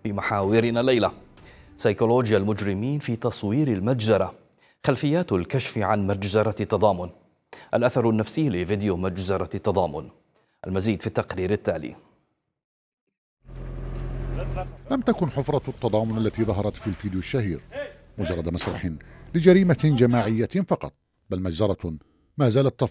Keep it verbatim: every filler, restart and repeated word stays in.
في محاورنا الليلة سيكولوجيا المجرمين في تصوير المجزرة، خلفيات الكشف عن مجزرة تضامن، الأثر النفسي لفيديو مجزرة تضامن. المزيد في التقرير التالي. لم تكن حفرة التضامن التي ظهرت في الفيديو الشهير مجرد مسرح لجريمة جماعية فقط، بل مجزرة ما زالت